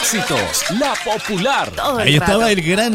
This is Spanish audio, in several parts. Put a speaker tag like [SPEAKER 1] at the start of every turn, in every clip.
[SPEAKER 1] Éxitos, la popular.
[SPEAKER 2] Ahí estaba el gran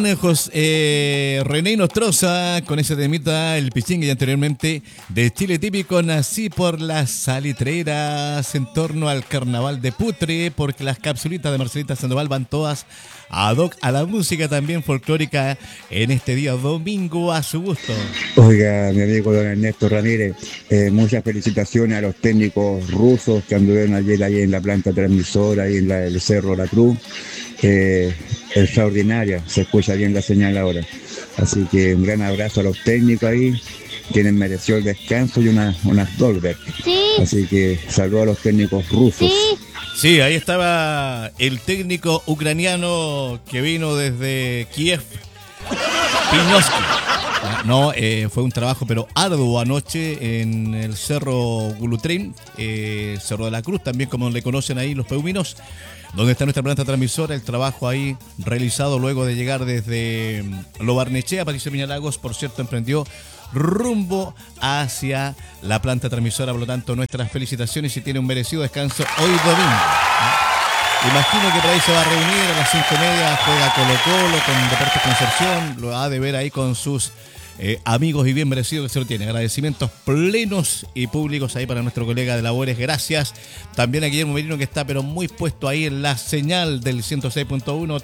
[SPEAKER 2] René Nostroza con ese temita, el pichingue, y anteriormente de Chile Típico, nací por las salitreras en torno al carnaval de Putre, porque las capsulitas de Marcelita Sandoval van todas ad hoc a la música también folclórica en este día domingo a su gusto.
[SPEAKER 3] Oiga, mi amigo don Ernesto Ramírez, muchas felicitaciones a los técnicos rusos que anduvieron ayer ahí en la planta transmisora, ahí en el Cerro La Cruz. Extraordinaria, se escucha bien la señal ahora. Así que un gran abrazo a los técnicos ahí, tienen merecido el descanso y unas Dolberg.
[SPEAKER 4] Sí.
[SPEAKER 3] Así que saludos a los técnicos rusos.
[SPEAKER 4] Sí.
[SPEAKER 2] Sí, ahí estaba el técnico ucraniano que vino desde Kiev, Piñoski. No, fue un trabajo pero arduo anoche en el Cerro Gulutrin, Cerro de la Cruz, también como le conocen ahí los peuminos, donde está nuestra planta transmisora. El trabajo ahí realizado luego de llegar desde Lo Barnechea. Patricio Peñalagos, por cierto, emprendió rumbo hacia la planta transmisora. Por lo tanto, nuestras felicitaciones y tiene un merecido descanso hoy domingo. Imagino que por ahí se va a reunir a las 5:30, juega Colo-Colo con Deportes Concepción, lo ha de ver ahí con sus amigos y bien merecido que se lo tiene. Agradecimientos plenos y públicos ahí para nuestro colega de labores, gracias. También a Guillermo Merino, que está pero muy puesto ahí en la señal del 106.1,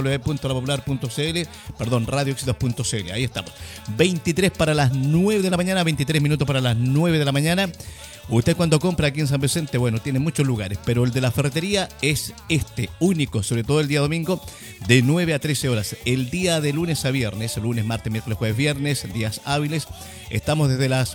[SPEAKER 2] www.lapopular.cl, radioéxitos.cl. Ahí estamos. 23 para las 9 de la mañana, 23 minutos para las 9 de la mañana. Usted cuando compra aquí en San Vicente, bueno, tiene muchos lugares, pero el de la ferretería es único, sobre todo el día domingo, de 9 a 13 horas. El día de lunes a viernes, lunes, martes, miércoles, jueves, viernes, días hábiles, estamos desde las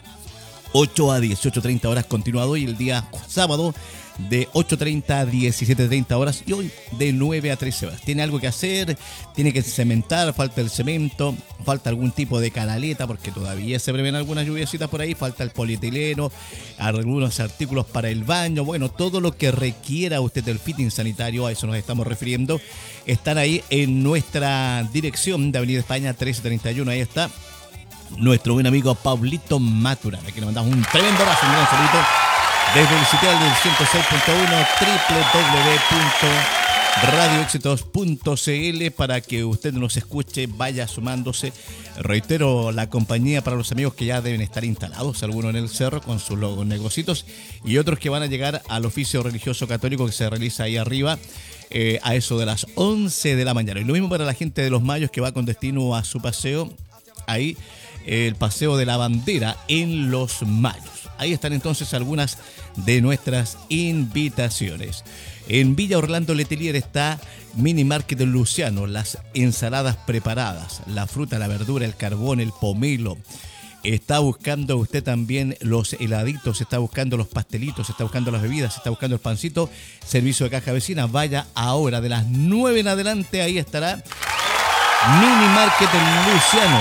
[SPEAKER 2] 8 a 18:30 horas continuado, y el día sábado de 8:30 a 17:30 horas, y hoy de 9 a 13 horas. Tiene algo que hacer, tiene que cementar, falta el cemento, falta algún tipo de canaleta porque todavía se prevén algunas lluviecitas por ahí, falta el polietileno, algunos artículos para el baño, bueno, todo lo que requiera usted del fitting sanitario, a eso nos estamos refiriendo, están ahí en nuestra dirección de Avenida España 1331. Ahí está nuestro buen amigo Pablito Maturana, que le mandamos un tremendo abrazo, un gran saludito desde el sitio del 106.1, www.radioéxitos.cl, para que usted nos escuche, vaya sumándose. Reitero, la compañía para los amigos que ya deben estar instalados, algunos en el cerro con sus negocios, y otros que van a llegar al oficio religioso católico que se realiza ahí arriba, a eso de las 11 de la mañana. Y lo mismo para la gente de Los Mayos que va con destino a su paseo, ahí el paseo de la bandera en Los Mayos. Ahí están entonces algunas de nuestras invitaciones. En Villa Orlando Letelier está Mini Market del Luciano, las ensaladas preparadas, la fruta, la verdura, el carbón, el pomelo. Está buscando usted también los heladitos, está buscando los pastelitos, está buscando las bebidas, está buscando el pancito, servicio de caja vecina. Vaya ahora, de las 9 en adelante, ahí estará Mini Market del Luciano.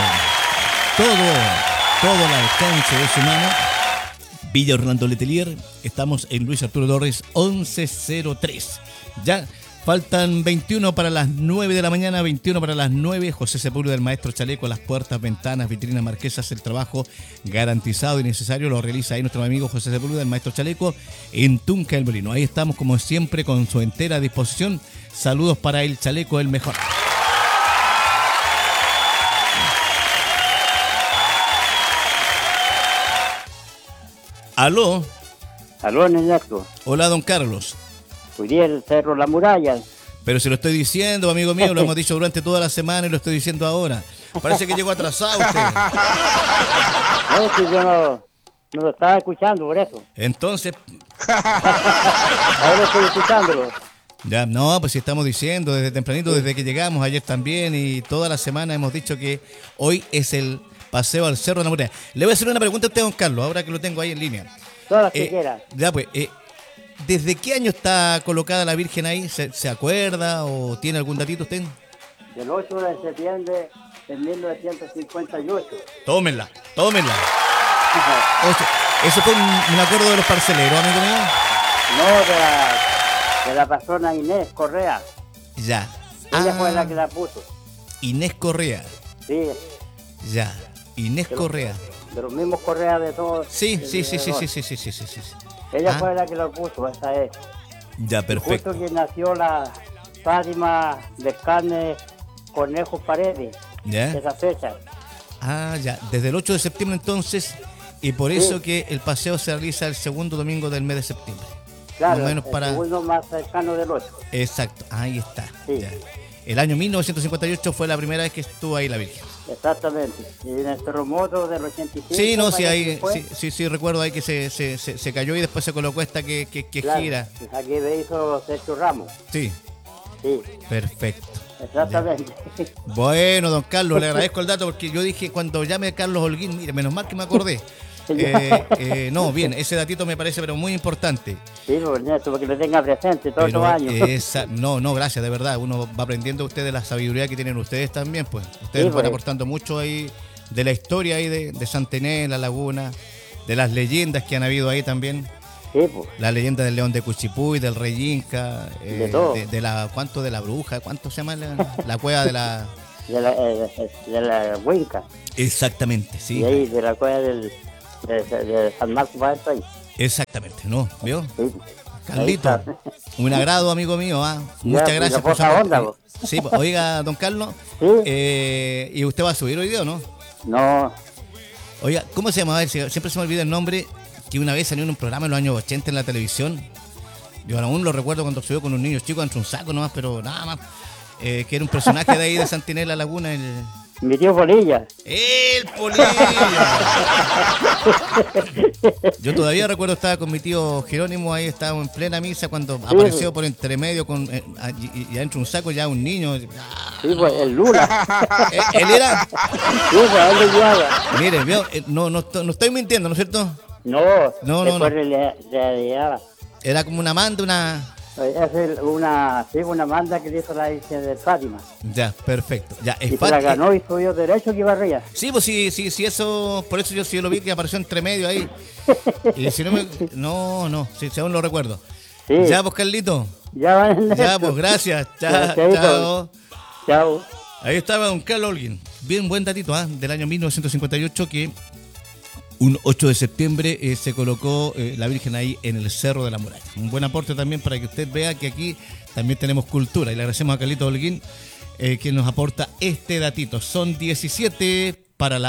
[SPEAKER 2] Todo al alcance de su mano. Villa Orlando Letelier, estamos en Luis Arturo Torres 1103. Ya faltan 21 para las 9 de la mañana, 21 para las 9. José Sepúlveda, del Maestro Chaleco, las puertas, ventanas, vitrinas, marquesas, el trabajo garantizado y necesario lo realiza ahí nuestro amigo José Sepúlveda, del Maestro Chaleco, en Tunca del Molino. Ahí estamos como siempre con su entera disposición. Saludos para el Chaleco, el mejor. Aló.
[SPEAKER 5] Aló, Neñato.
[SPEAKER 2] Hola, don Carlos.
[SPEAKER 5] Hoy día el Cerro La Muralla.
[SPEAKER 2] Pero se lo estoy diciendo, amigo mío, lo hemos dicho durante toda la semana y lo estoy diciendo ahora. Parece que llegó atrasado usted.
[SPEAKER 5] No, si yo no lo estaba escuchando, por eso.
[SPEAKER 2] Entonces...
[SPEAKER 5] Ahora estoy escuchándolo.
[SPEAKER 2] Ya, no, pues si estamos diciendo desde tempranito, desde que llegamos ayer también, y toda la semana hemos dicho que hoy es el paseo al Cerro de la Muralla. Le voy a hacer una pregunta a usted, don Carlos, ahora que lo tengo ahí en línea.
[SPEAKER 5] Todas las que quiera.
[SPEAKER 2] Ya pues, ¿desde qué año está colocada la Virgen ahí? ¿Se acuerda o tiene algún datito usted?
[SPEAKER 5] Del 8 de septiembre de 1958.
[SPEAKER 2] Tómenla. ¿Eso fue un acuerdo de los parceleros, amigo mío?
[SPEAKER 5] No, de la patrona Inés Correa.
[SPEAKER 2] Ya.
[SPEAKER 5] Ella fue la que la puso.
[SPEAKER 2] Inés Correa.
[SPEAKER 5] Sí.
[SPEAKER 2] Ya. Inés Correa.
[SPEAKER 5] De los mismos Correa de todos.
[SPEAKER 2] Sí.
[SPEAKER 5] Ella fue la que lo puso, esa es.
[SPEAKER 2] Ya, perfecto.
[SPEAKER 5] Justo que nació la Fátima del Carmen Cornejo Paredes,
[SPEAKER 2] ¿Ya?
[SPEAKER 5] esa fecha.
[SPEAKER 2] Ah, ya. Desde el 8 de septiembre entonces, y por
[SPEAKER 5] Sí.
[SPEAKER 2] eso que el paseo se realiza el segundo domingo del mes de septiembre.
[SPEAKER 5] Claro,
[SPEAKER 2] Más o menos
[SPEAKER 5] el
[SPEAKER 2] para...
[SPEAKER 5] segundo más cercano del 8.
[SPEAKER 2] Exacto, ahí está.
[SPEAKER 5] Sí.
[SPEAKER 2] Ya. El año 1958 fue la primera vez que estuvo ahí la Virgen.
[SPEAKER 5] Exactamente. Y en el terremoto del 85.
[SPEAKER 2] Sí, no, sí,
[SPEAKER 5] parece
[SPEAKER 2] ahí,
[SPEAKER 5] que fue.
[SPEAKER 2] sí, recuerdo ahí que se cayó y después se colocó esta que
[SPEAKER 5] Claro,
[SPEAKER 2] gira.
[SPEAKER 5] aquí me hizo Sergio Ramos.
[SPEAKER 2] Sí,
[SPEAKER 5] Sí,
[SPEAKER 2] perfecto.
[SPEAKER 5] exactamente.
[SPEAKER 2] Bueno, don Carlos, le agradezco el dato porque yo dije cuando llame a Carlos Holguín, mire, menos mal que me acordé. No, bien, ese datito me parece pero muy importante.
[SPEAKER 5] Sí, pues, Ernesto, porque lo tenga presente todos
[SPEAKER 2] Pero
[SPEAKER 5] los años.
[SPEAKER 2] no, gracias, de verdad. Uno va aprendiendo ustedes la sabiduría que tienen ustedes también, pues. Ustedes
[SPEAKER 5] Sí,
[SPEAKER 2] nos van
[SPEAKER 5] pues.
[SPEAKER 2] aportando mucho ahí de la historia ahí de Santené, la laguna, de las leyendas que han habido ahí también.
[SPEAKER 5] Sí, pues.
[SPEAKER 2] La leyenda del león de Cuchipuy, del rey Inca,
[SPEAKER 5] De todo.
[SPEAKER 2] de la, ¿cuánto? De la bruja, ¿cuánto se llama la cueva de la...?
[SPEAKER 5] De la Huenca.
[SPEAKER 2] Exactamente, sí.
[SPEAKER 5] Y ahí, de la cueva de San Marcos para esto ahí.
[SPEAKER 2] Exactamente, ¿no? ¿Vio?
[SPEAKER 5] Sí.
[SPEAKER 2] Carlito,
[SPEAKER 5] Ahí está.
[SPEAKER 2] un agrado, amigo mío. Muchas
[SPEAKER 5] pues,
[SPEAKER 2] gracias
[SPEAKER 5] la
[SPEAKER 2] por su
[SPEAKER 5] poca
[SPEAKER 2] aporte.
[SPEAKER 5] onda,
[SPEAKER 2] Sí, pues, oiga, don Carlos,
[SPEAKER 5] Sí.
[SPEAKER 2] ¿y usted va a subir hoy día o no?
[SPEAKER 5] No,
[SPEAKER 2] Oiga, ¿cómo se llamaba? Siempre se me olvida el nombre, que una vez salió en un programa en los años 80 en la televisión. Yo aún lo recuerdo cuando subió con un niño chico entre un saco nomás, pero nada más. Que era un personaje de ahí de Santinés La Laguna,
[SPEAKER 5] mi tío Polilla.
[SPEAKER 2] ¡El Polilla! Yo todavía recuerdo, estaba con mi tío Jerónimo, ahí estábamos en plena misa cuando apareció por entre medio con y adentro un saco ya un niño.
[SPEAKER 5] Sí, pues, el Lula.
[SPEAKER 2] Él era,
[SPEAKER 5] Sí, pues, él le llevaba.
[SPEAKER 2] mire, vio, no estoy mintiendo, ¿no es cierto?
[SPEAKER 5] No,
[SPEAKER 2] No,
[SPEAKER 5] después le llevaba.
[SPEAKER 2] Era como una manta, una...
[SPEAKER 5] Es una manda que le hizo la Virgen de Fátima.
[SPEAKER 2] Ya, perfecto. Ya,
[SPEAKER 5] Y se la ganó y subió derecho que iba arriba.
[SPEAKER 2] Sí, pues sí, eso, por eso yo sí lo vi que apareció entre medio ahí. Y si no me... No, sí, según lo recuerdo.
[SPEAKER 5] Sí.
[SPEAKER 2] Ya, pues Carlito.
[SPEAKER 5] Ya van.
[SPEAKER 2] Ya, pues gracias.
[SPEAKER 5] Gracias,
[SPEAKER 2] Chao.
[SPEAKER 5] Chao.
[SPEAKER 2] Ahí estaba don Carlos Holguín. Bien, buen datito, del año 1958 que un 8 de septiembre se colocó la Virgen ahí en el Cerro de la Muralla. Un buen aporte también para que usted vea que aquí también tenemos cultura. Y le agradecemos a Carlito Holguín que nos aporta este datito. Son 17 para la